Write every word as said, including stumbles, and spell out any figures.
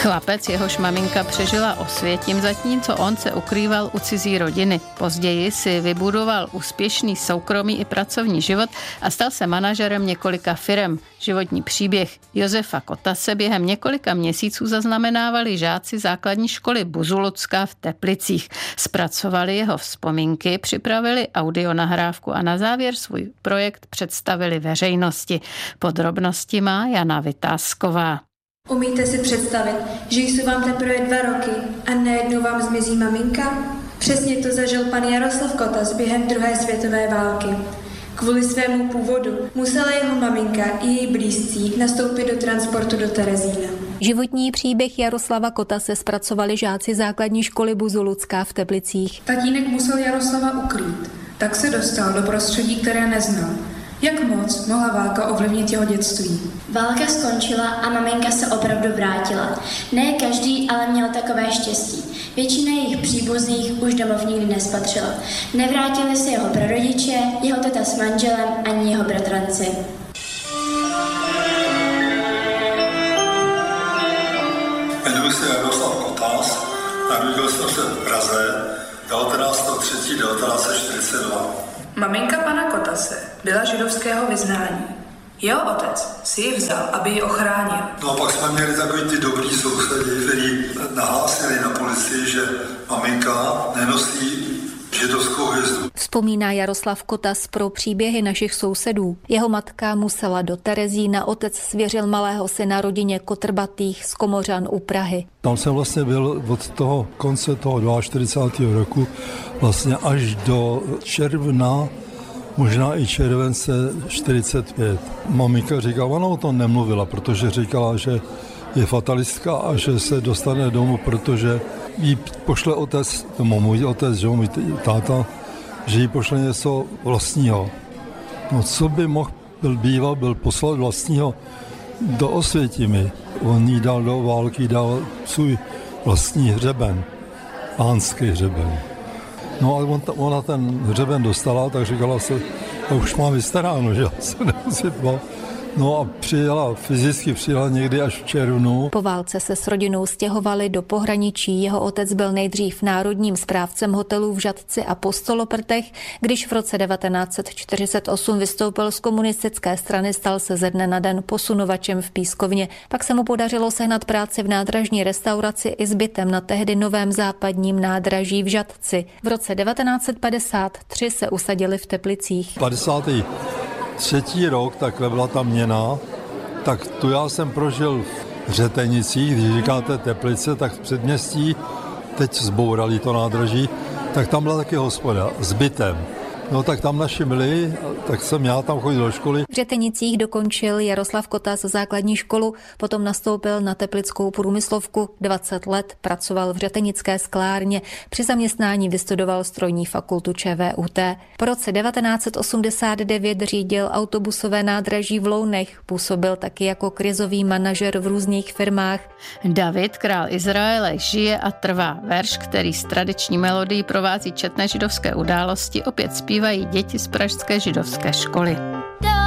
Chlapec, jehož maminka přežila Osvětim, zatímco on se ukrýval u cizí rodiny. Později si vybudoval úspěšný soukromý i pracovní život a stal se manažerem několika firem. Životní příběh Josefa Kotase během několika měsíců zaznamenávali žáci základní školy Buzulucka v Teplicích. Zpracovali jeho vzpomínky, připravili audionahrávku a na závěr svůj projekt představili veřejnosti. Podrobnosti má Jana Vytázková. Umíte si představit, že jsou vám teprve dva roky a najednou vám zmizí maminka? Přesně to zažil pan Jaroslav Kotas během druhé světové války. Kvůli svému původu musela jeho maminka i její blízcí nastoupit do transportu do Terezína. Životní příběh Jaroslava Kotase zpracovali žáci základní školy Buzulucká v Teplicích. Tatínek musel Jaroslava ukrýt, tak se dostal do prostředí, které neznal. Jak moc mohla válka ovlivnit jeho dětství? Válka skončila a maminka se opravdu vrátila. Ne každý ale měl takové štěstí. Většina jejich příbuzných už domov nikdy nespatřila. Nevrátili se jeho prarodiče, jeho teta s manželem ani jeho bratranci. Jmenuji se Jaroslav Kotas, narodil jsem se v Praze devatenáctého třetího devatenáct set čtyřicet dva. Maminka pana Kotase byla židovského vyznání. Jeho otec si ji vzal, aby ji ochránil. No a pak jsme měli takový ty dobrý sousedi, kteří nahlásili na policii, že maminka nenosí židovskou hvězdu. Vzpomíná Jaroslav Kotas pro příběhy našich sousedů. Jeho matka musela do Terezína, otec svěřil malého syna rodině Kotrbatých z Komořan u Prahy. Tam jsem vlastně byl od toho konce toho čtyřicátého druhého roku vlastně až do června, možná i července čtyřicet pět. Maminka říkala, ona o tom nemluvila, protože říkala, že je fatalistka a že se dostane domů, protože jí pošle otec, můj otec, že můj táta, že jí pošle něco vlastního. No co by mohl byl býval, byl poslat vlastního do Osvětimi. On jí dal do války, dal svůj vlastní hřeben, pánský hřeben. No a on, ona ten hřeben dostala, tak říkala se, už mám vystaráno, že já se nemusím. No a přijela, fyzicky přijela někdy až v červnu. Po válce se s rodinou stěhovali do pohraničí. Jeho otec byl nejdřív národním správcem hotelů v Žatci a Postoloprtech. Když v roce devatenáct set čtyřicet osm vystoupil z komunistické strany, stal se ze dne na den posunovačem v Pískovně. Pak se mu podařilo sehnat práci v nádražní restauraci i s bytem na tehdy novém západním nádraží v Žatci. V roce devatenáct set padesát tři se usadili v Teplicích. padesátý třetí rok, takhle byla ta měna, tak tu já jsem prožil v Řetenicích, když říkáte Teplice, tak v předměstí, teď zbourali to nádraží, tak tam byla taky hospoda s bytem. No tak tam naši milí, tak jsem já tam chodil do školy. V Řetenicích dokončil Jaroslav Kotas základní školu, potom nastoupil na teplickou průmyslovku, dvacet let pracoval v řetenické sklárně, při zaměstnání vystudoval strojní fakultu ČVUT. Po roce devatenáct set osmdesát devět řídil autobusové nádraží v Lounech, působil taky jako krizový manažer v různých firmách. David, král Izraele, žije a trvá. Verš, který s tradiční melodií provází četné židovské události, opět zpívají děti z pražské židovské školy.